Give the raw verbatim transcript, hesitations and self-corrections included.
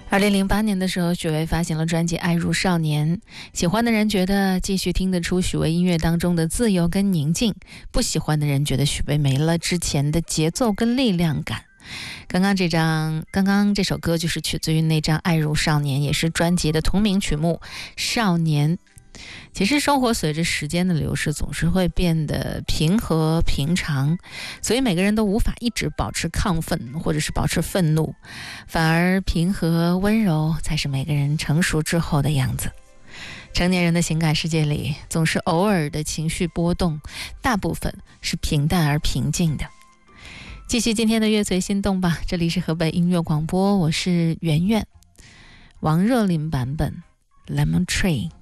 二零零八年的时候，许巍发行了专辑《爱如少年》，喜欢的人觉得继续听得出许巍音乐当中的自由跟宁静，不喜欢的人觉得许巍没了之前的节奏跟力量感。刚刚这张，刚刚这首歌就是取自于那张《爱如少年》，也是专辑的同名曲目《少年》。其实生活随着时间的流逝总是会变得平和平常，所以每个人都无法一直保持亢奋或者是保持愤怒，反而平和温柔才是每个人成熟之后的样子。成年人的情感世界里总是偶尔的情绪波动，大部分是平淡而平静的。继续今天的乐随心动吧，这里是河北音乐广播，我是圆圆，王若琳版本 Lemon Tree。